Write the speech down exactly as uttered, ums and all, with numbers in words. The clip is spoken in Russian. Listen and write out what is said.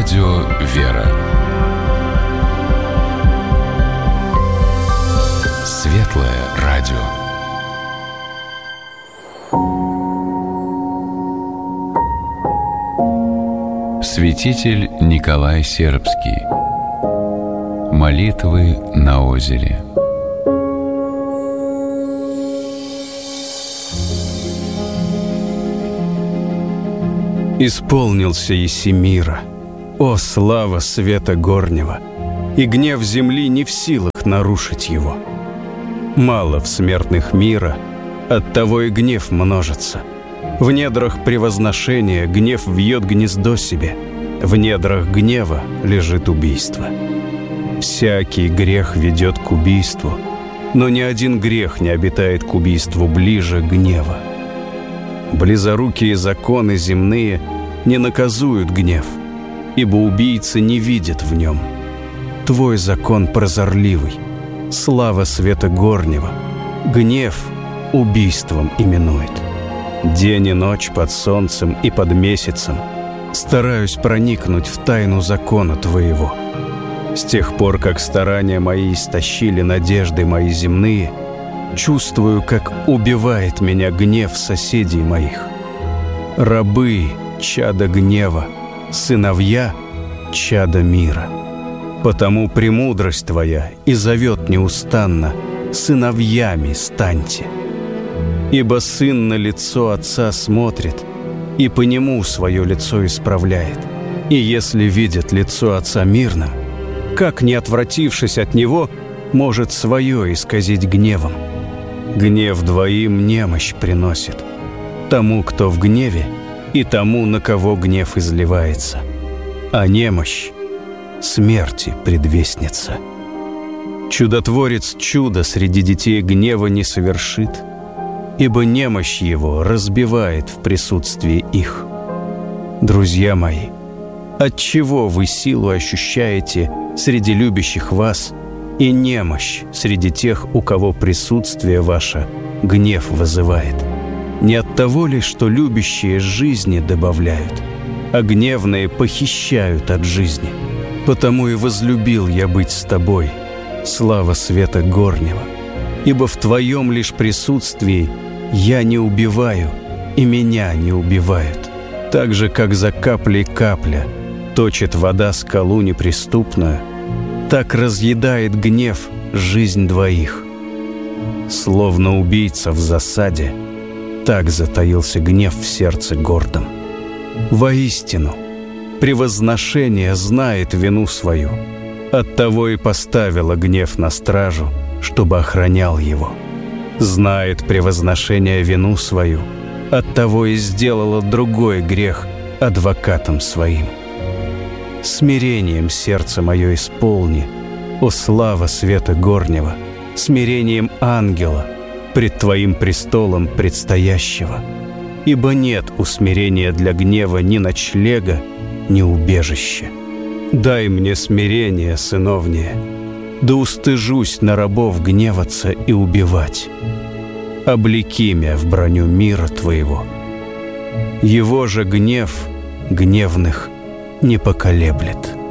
Радио «Вера». Светлое радио. Святитель Николай Сербский. Молитвы на озере. Исполнился еси мира, о слава света горнего, и гнев земли не в силах нарушить его. Мало в смертных мира, оттого и гнев множится. В недрах превозношения гнев вьет гнездо себе, в недрах гнева лежит убийство. Всякий грех ведет к убийству, но ни один грех не обитает к убийству ближе гнева. Близорукие законы земные не наказуют гнев, ибо убийца не видит в нем. Твой закон прозорливый, слава света горнего, гнев убийством именует. День и ночь под солнцем и под месяцем стараюсь проникнуть в тайну закона твоего. С тех пор, как старания мои истощили надежды мои земные, чувствую, как убивает меня гнев соседей моих. Рабы — чада гнева, сыновья — чада мира. Потому премудрость твоя и зовет неустанно: сыновьями станьте. Ибо сын на лицо отца смотрит и по нему свое лицо исправляет. И если видит лицо отца мирным, как, не отвратившись от него, может свое исказить гневом? Гнев двоим немощь приносит: тому, кто в гневе, и тому, на кого гнев изливается. А немощь смерти предвестница. Чудотворец чудо среди детей гнева не совершит, ибо немощь его разбивает в присутствии их. Друзья мои, отчего вы силу ощущаете среди любящих вас и немощь среди тех, у кого присутствие ваше гнев вызывает? Не от того ли, что любящие жизни добавляют, а гневные похищают от жизни? Потому и возлюбил я быть с тобой, слава света горнего, ибо в твоем лишь присутствии я не убиваю, и меня не убивают. Так же, как за каплей капля точит вода скалу неприступную, так разъедает гнев жизнь двоих. Словно убийца в засаде, так затаился гнев в сердце гордом. Воистину, превозношение знает вину свою, оттого и поставила гнев на стражу, чтобы охранял его. Знает превозношение вину свою, оттого и сделала другой грех адвокатом своим. Смирением сердце мое исполни, о слава света горнего, смирением ангела пред твоим престолом предстоящего. Ибо нет усмирения для гнева ни ночлега, ни убежища. Дай мне смирение, сыновнее, да устыжусь на рабов гневаться и убивать. Облеки меня в броню мира твоего. Его же гнев гневных не поколеблет.